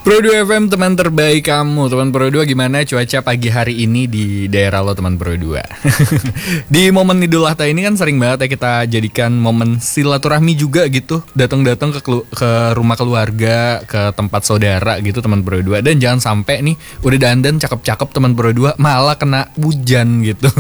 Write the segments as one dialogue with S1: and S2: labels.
S1: Pro 2 FM, teman terbaik kamu. Teman Pro 2, gimana cuaca pagi hari ini di daerah lo, teman Pro 2? Di momen Idul Adha ini kan sering banget ya kita jadikan momen silaturahmi juga gitu. Datang-datang ke rumah keluarga, ke tempat saudara gitu, teman Pro 2. Dan jangan sampai nih udah dandan cakep-cakep teman Pro 2 malah kena hujan gitu.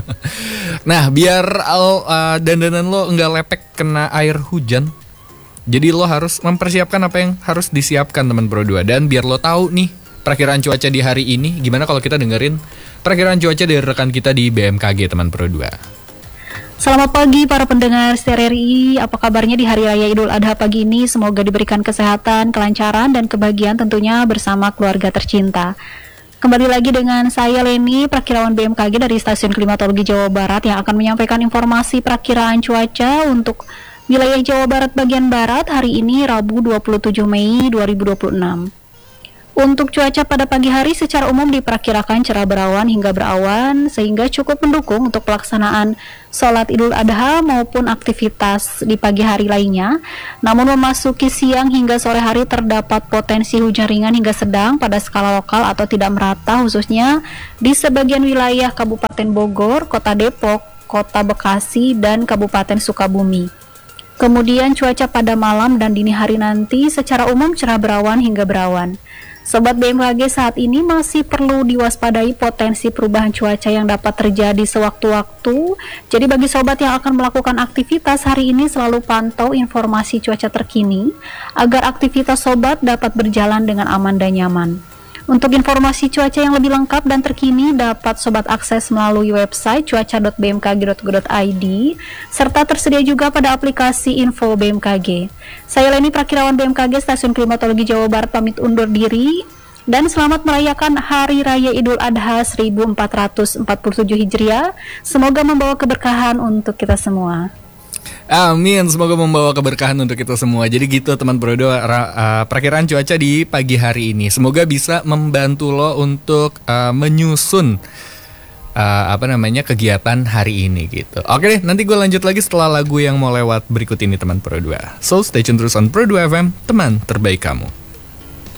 S1: Nah, biar dandanan lo nggak lepek kena air hujan, jadi lo harus mempersiapkan apa yang harus disiapkan, teman Pro 2. Dan biar lo tahu nih perakiraan cuaca di hari ini, gimana kalau kita dengerin perakiraan cuaca dari rekan kita di BMKG, teman Pro 2.
S2: Selamat pagi para pendengar Setir RRI. Apa kabarnya di Hari Raya Idul Adha pagi ini? Semoga diberikan kesehatan, kelancaran, dan kebahagiaan tentunya bersama keluarga tercinta. Kembali lagi dengan saya Leni, perakirawan BMKG dari Stasiun Klimatologi Jawa Barat yang akan menyampaikan informasi perakiraan cuaca untuk wilayah Jawa Barat bagian Barat hari ini Rabu 27 Mei 2026. Untuk cuaca pada pagi hari secara umum diperkirakan cerah berawan hingga berawan sehingga cukup mendukung untuk pelaksanaan sholat Idul Adha maupun aktivitas di pagi hari lainnya. Namun memasuki siang hingga sore hari terdapat potensi hujan ringan hingga sedang pada skala lokal atau tidak merata, khususnya di sebagian wilayah Kabupaten Bogor, Kota Depok, Kota Bekasi, dan Kabupaten Sukabumi. Kemudian cuaca pada malam dan dini hari nanti secara umum cerah berawan hingga berawan. Sobat BMKG, saat ini masih perlu diwaspadai potensi perubahan cuaca yang dapat terjadi sewaktu-waktu. Jadi bagi sobat yang akan melakukan aktivitas hari ini selalu pantau informasi cuaca terkini agar aktivitas sobat dapat berjalan dengan aman dan nyaman. Untuk informasi cuaca yang lebih lengkap dan terkini dapat sobat akses melalui website cuaca.bmkg.go.id serta tersedia juga pada aplikasi Info BMKG. Saya Leni, perakirawan BMKG Stasiun Klimatologi Jawa Barat, pamit undur diri dan selamat merayakan Hari Raya Idul Adha 1447 Hijriah. Semoga membawa keberkahan untuk kita semua.
S1: Amin, semoga membawa keberkahan untuk kita semua. Jadi gitu teman Pro 2, perakiraan cuaca di pagi hari ini semoga bisa membantu lo untuk menyusun kegiatan hari ini gitu. Oke deh, nanti gue lanjut lagi setelah lagu yang mau lewat berikut ini, teman Pro 2. So stay tune terus on Pro 2 FM, teman terbaik kamu.